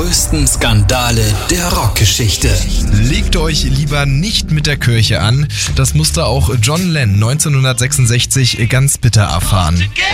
größten Skandale der Rockgeschichte. Legt euch lieber nicht mit der Kirche an. Das musste auch John Lennon 1966 ganz bitter erfahren.